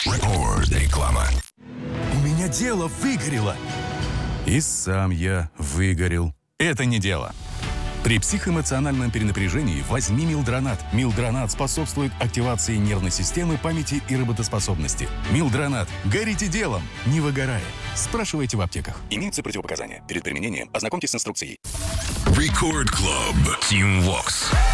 Реклама. У меня дело выгорело. И сам я выгорел. Это не дело. При психоэмоциональном перенапряжении возьми Милдронат. Милдронат способствует активации нервной системы, памяти и работоспособности. Милдронат. Горите делом, не выгорая. Спрашивайте в аптеках. Имеются противопоказания. Перед применением ознакомьтесь с инструкцией. Record Club. Team Vox.